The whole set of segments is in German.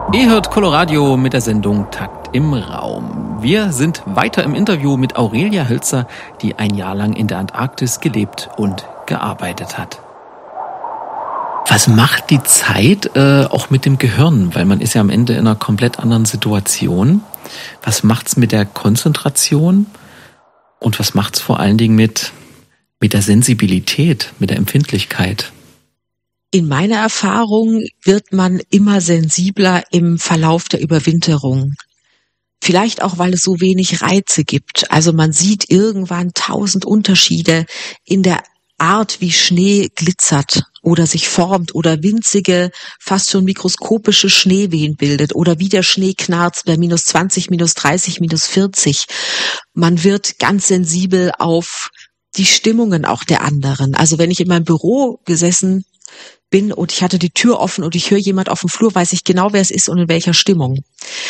Ihr hört Coloradio mit der Sendung Takt im Raum. Wir sind weiter im Interview mit Aurelia Hölzer, die ein Jahr lang in der Antarktis gelebt und gearbeitet hat. Was macht die Zeit auch mit dem Gehirn? Weil man ist ja am Ende in einer komplett anderen Situation. Was macht's mit der Konzentration? Und was macht's vor allen Dingen mit der Sensibilität, mit der Empfindlichkeit? In meiner Erfahrung wird man immer sensibler im Verlauf der Überwinterung. Vielleicht auch, weil es so wenig Reize gibt. Also man sieht irgendwann 1000 Unterschiede in der Art, wie Schnee glitzert oder sich formt oder winzige, fast schon mikroskopische Schneewehen bildet oder wie der Schnee knarzt bei -20, -30, -40. Man wird ganz sensibel auf die Stimmungen auch der anderen. Also wenn ich in meinem Büro gesessen bin und ich hatte die Tür offen und ich höre jemand auf dem Flur, weiß ich genau, wer es ist und in welcher Stimmung.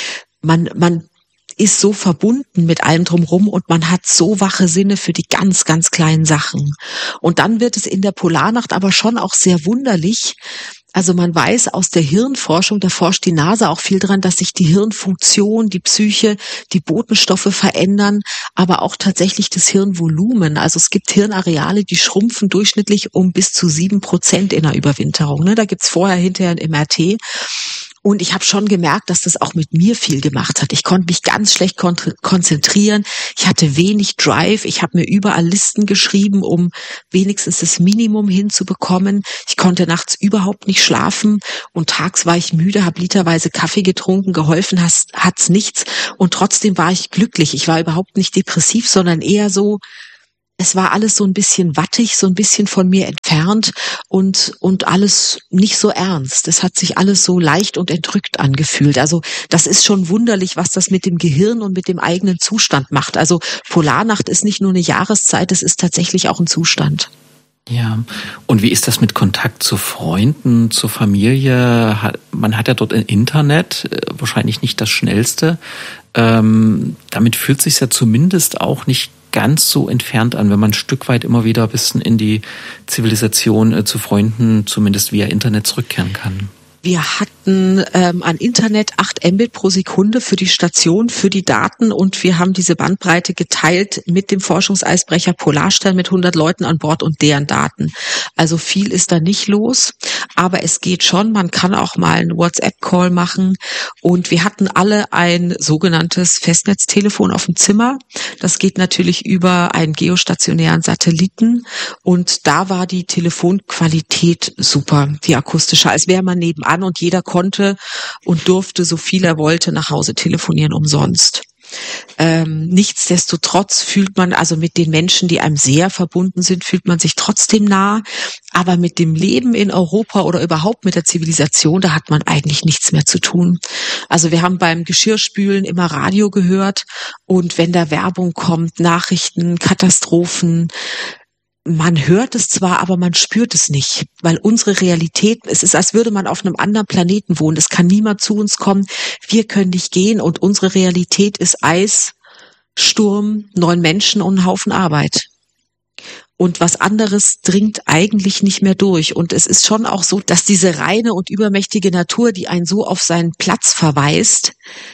Man ist so verbunden mit allem drumherum und man hat so wache Sinne für die ganz, ganz kleinen Sachen. Und dann wird es in der Polarnacht aber schon auch sehr wunderlich. Also man weiß aus der Hirnforschung, da forscht die NASA auch viel dran, dass sich die Hirnfunktion, die Psyche, die Botenstoffe verändern, aber auch tatsächlich das Hirnvolumen. Also es gibt Hirnareale, die schrumpfen durchschnittlich um bis zu 7% in der Überwinterung. Da gibt's vorher, hinterher ein MRT. Und ich habe schon gemerkt, dass das auch mit mir viel gemacht hat. Ich konnte mich ganz schlecht konzentrieren. Ich hatte wenig Drive. Ich habe mir überall Listen geschrieben, um wenigstens das Minimum hinzubekommen. Ich konnte nachts überhaupt nicht schlafen und tags war ich müde, habe literweise Kaffee getrunken, geholfen hat's nichts. Und trotzdem war ich glücklich. Ich war überhaupt nicht depressiv, sondern eher so, es war alles so ein bisschen wattig, so ein bisschen von mir entfernt und alles nicht so ernst. Es hat sich alles so leicht und entrückt angefühlt. Also das ist schon wunderlich, was das mit dem Gehirn und mit dem eigenen Zustand macht. Also Polarnacht ist nicht nur eine Jahreszeit, es ist tatsächlich auch ein Zustand. Ja, und wie ist das mit Kontakt zu Freunden, zur Familie? Man hat ja dort ein Internet, wahrscheinlich nicht das schnellste. Damit fühlt es sich ja zumindest auch nicht ganz so entfernt an, wenn man ein Stück weit immer wieder ein bisschen in die Zivilisation zu Freunden, zumindest via Internet, zurückkehren kann. Wir hatten an Internet 8 Mbit pro Sekunde für die Station, für die Daten und wir haben diese Bandbreite geteilt mit dem Forschungseisbrecher Polarstern mit 100 Leuten an Bord und deren Daten. Also viel ist da nicht los, aber es geht schon. Man kann auch mal einen WhatsApp-Call machen und wir hatten alle ein sogenanntes Festnetztelefon auf dem Zimmer. Das geht natürlich über einen geostationären Satelliten und da war die Telefonqualität super, die akustische, als wäre man nebenan und jeder konnte und durfte, so viel er wollte, nach Hause telefonieren umsonst. Nichtsdestotrotz fühlt man, also mit den Menschen, die einem sehr verbunden sind, fühlt man sich trotzdem nah. Aber mit dem Leben in Europa oder überhaupt mit der Zivilisation, da hat man eigentlich nichts mehr zu tun. Also wir haben beim Geschirrspülen immer Radio gehört und wenn da Werbung kommt, Nachrichten, Katastrophen, man hört es zwar, aber man spürt es nicht, weil unsere Realität, es ist, als würde man auf einem anderen Planeten wohnen. Es kann niemand zu uns kommen. Wir können nicht gehen und unsere Realität ist Eis, Sturm, 9 Menschen und ein Haufen Arbeit. Und was anderes dringt eigentlich nicht mehr durch. Und es ist schon auch so, dass diese reine und übermächtige Natur, die einen so auf seinen Platz verweist,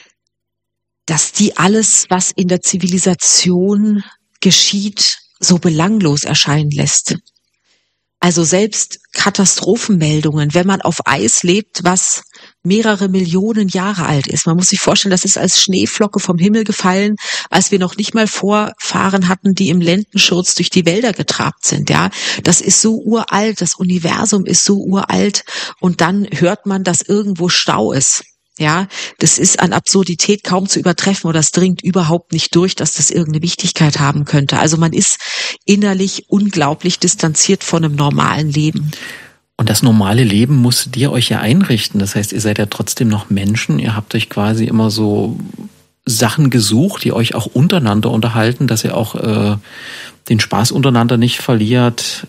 dass die alles, was in der Zivilisation geschieht, so belanglos erscheinen lässt. Also selbst Katastrophenmeldungen, wenn man auf Eis lebt, was mehrere Millionen Jahre alt ist. Man muss sich vorstellen, das ist als Schneeflocke vom Himmel gefallen, als wir noch nicht mal Vorfahren hatten, die im Lendenschurz durch die Wälder getrabt sind. Ja, das ist so uralt, das Universum ist so uralt und dann hört man, dass irgendwo Stau ist. Ja, das ist an Absurdität kaum zu übertreffen oder es dringt überhaupt nicht durch, dass das irgendeine Wichtigkeit haben könnte. Also man ist innerlich unglaublich distanziert von einem normalen Leben. Und das normale Leben musstet ihr euch ja einrichten. Das heißt, ihr seid ja trotzdem noch Menschen. Ihr habt euch quasi immer so Sachen gesucht, die euch auch untereinander unterhalten, dass ihr auch den Spaß untereinander nicht verliert.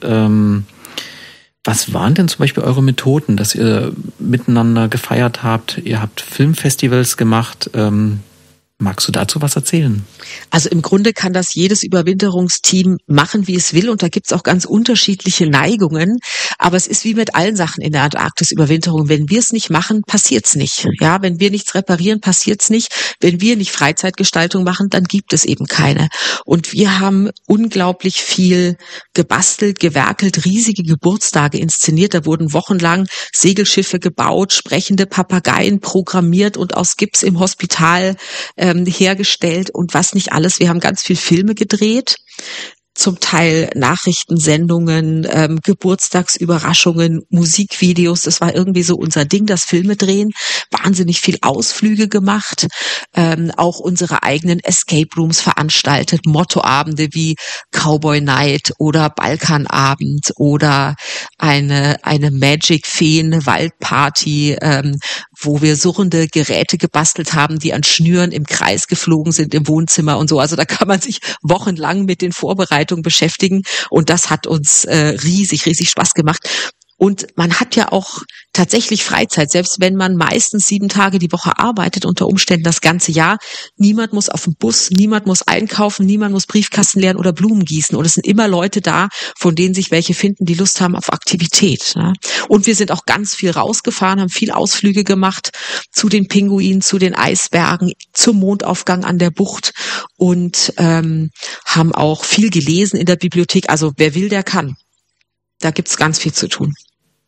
Was waren denn zum Beispiel eure Methoden, dass ihr miteinander gefeiert habt? Ihr habt Filmfestivals gemacht. Magst du dazu was erzählen? Also im Grunde kann das jedes Überwinterungsteam machen, wie es will. Und da gibt's auch ganz unterschiedliche Neigungen. Aber es ist wie mit allen Sachen in der Antarktis-Überwinterung. Wenn wir es nicht machen, passiert's nicht. Ja, wenn wir nichts reparieren, passiert's nicht. Wenn wir nicht Freizeitgestaltung machen, dann gibt es eben keine. Und wir haben unglaublich viel gebastelt, gewerkelt, riesige Geburtstage inszeniert. Da wurden wochenlang Segelschiffe gebaut, sprechende Papageien programmiert und aus Gips im Hospital hergestellt und was nicht alles. Wir haben ganz viel Filme gedreht, zum Teil Nachrichtensendungen, Geburtstagsüberraschungen, Musikvideos. Das war irgendwie so unser Ding, das Filme drehen. Wahnsinnig viel Ausflüge gemacht, auch unsere eigenen Escape Rooms veranstaltet, Mottoabende wie Cowboy Night oder Balkanabend oder eine Magic Feen Waldparty, wo wir surrende Geräte gebastelt haben, die an Schnüren im Kreis geflogen sind im Wohnzimmer und so. Also da kann man sich wochenlang mit den Vorbereitungen beschäftigen und das hat uns riesig Spaß gemacht. Und man hat ja auch tatsächlich Freizeit, selbst wenn man meistens 7 Tage die Woche arbeitet, unter Umständen das ganze Jahr. Niemand muss auf den Bus, niemand muss einkaufen, niemand muss Briefkasten leeren oder Blumen gießen. Und es sind immer Leute da, von denen sich welche finden, die Lust haben auf Aktivität. Ne? Und wir sind auch ganz viel rausgefahren, haben viel Ausflüge gemacht zu den Pinguinen, zu den Eisbergen, zum Mondaufgang an der Bucht und haben auch viel gelesen in der Bibliothek. Also wer will, der kann. Da gibt's ganz viel zu tun.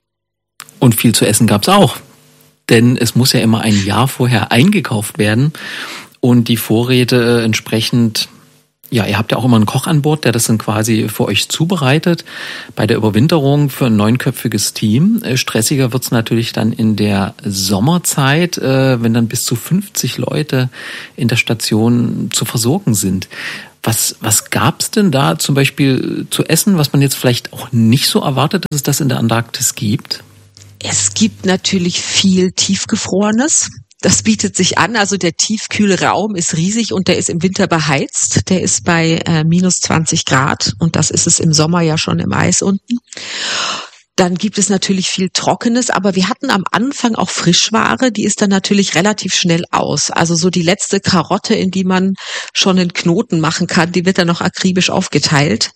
Und viel zu essen gab's auch. Denn es muss ja immer ein Jahr vorher eingekauft werden und die Vorräte entsprechend, ja, ihr habt ja auch immer einen Koch an Bord, der das dann quasi für euch zubereitet. Bei der Überwinterung für ein 9-köpfiges Team. Stressiger wird's natürlich dann in der Sommerzeit, wenn dann bis zu 50 Leute in der Station zu versorgen sind. Was gab's denn da zum Beispiel zu essen, was man jetzt vielleicht auch nicht so erwartet, dass es das in der Antarktis gibt? Es gibt natürlich viel Tiefgefrorenes. Das bietet sich an. Also der tiefkühle Raum ist riesig und der ist im Winter beheizt. Der ist bei minus 20 Grad und das ist es im Sommer ja schon im Eis unten. Dann gibt es natürlich viel Trockenes, aber wir hatten am Anfang auch Frischware, die ist dann natürlich relativ schnell aus. Also so die letzte Karotte, in die man schon einen Knoten machen kann, die wird dann noch akribisch aufgeteilt.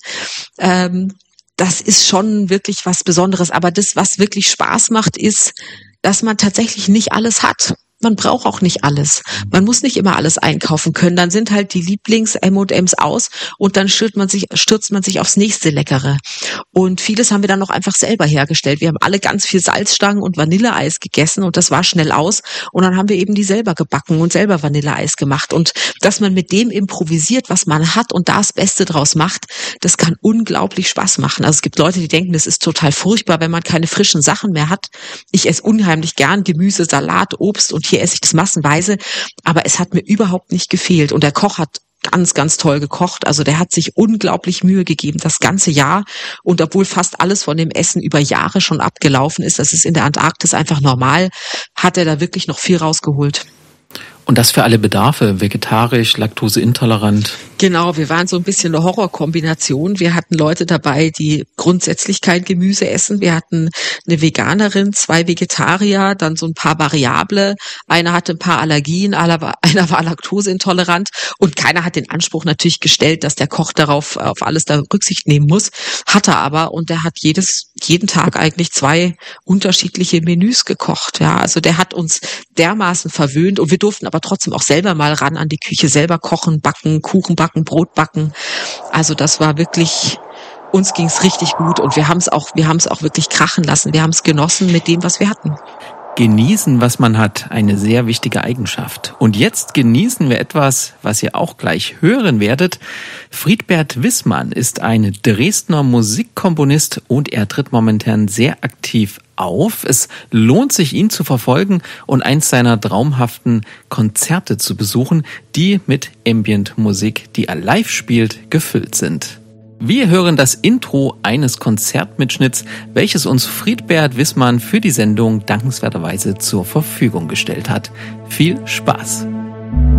Das ist schon wirklich was Besonderes. Aber das, was wirklich Spaß macht, ist, dass man tatsächlich nicht alles hat. Man braucht auch nicht alles. Man muss nicht immer alles einkaufen können. Dann sind halt die Lieblings-M&Ms aus und dann stürzt man sich aufs nächste Leckere. Und vieles haben wir dann noch einfach selber hergestellt. Wir haben alle ganz viel Salzstangen und Vanilleeis gegessen und das war schnell aus. Und dann haben wir eben die selber gebacken und selber Vanilleeis gemacht. Und dass man mit dem improvisiert, was man hat und da das Beste draus macht, das kann unglaublich Spaß machen. Also es gibt Leute, die denken, das ist total furchtbar, wenn man keine frischen Sachen mehr hat. Ich esse unheimlich gern Gemüse, Salat, Obst und hier esse ich das massenweise, aber es hat mir überhaupt nicht gefehlt. Und der Koch hat ganz toll gekocht. Also der hat sich unglaublich Mühe gegeben, das ganze Jahr. Und obwohl fast alles von dem Essen über Jahre schon abgelaufen ist, das ist in der Antarktis einfach normal, hat er da wirklich noch viel rausgeholt. Und das für alle Bedarfe, vegetarisch, laktoseintolerant. Genau, wir waren so ein bisschen eine Horrorkombination. Wir hatten Leute dabei, die grundsätzlich kein Gemüse essen. Wir hatten eine Veganerin, 2 Vegetarier, dann so ein paar Variable. Einer hatte ein paar Allergien, einer war laktoseintolerant und keiner hat den Anspruch natürlich gestellt, dass der Koch darauf auf alles da Rücksicht nehmen muss. Hat er aber und der hat jeden Tag eigentlich 2 unterschiedliche Menüs gekocht. Ja, also der hat uns dermaßen verwöhnt und wir durften aber trotzdem auch selber mal ran an die Küche, selber kochen, backen, Kuchen backen, Brot backen. Also das war wirklich, uns ging's richtig gut und wir haben es auch wirklich krachen lassen. Wir haben es genossen mit dem, was wir hatten. Genießen, was man hat, eine sehr wichtige Eigenschaft. Und jetzt genießen wir etwas, was ihr auch gleich hören werdet. Friedbert Wissmann ist ein Dresdner Musikkomponist und er tritt momentan sehr aktiv auf. Es lohnt sich, ihn zu verfolgen und eins seiner traumhaften Konzerte zu besuchen, die mit Ambient-Musik, die er live spielt, gefüllt sind. Wir hören das Intro eines Konzertmitschnitts, welches uns Friedbert Wissmann für die Sendung dankenswerterweise zur Verfügung gestellt hat. Viel Spaß!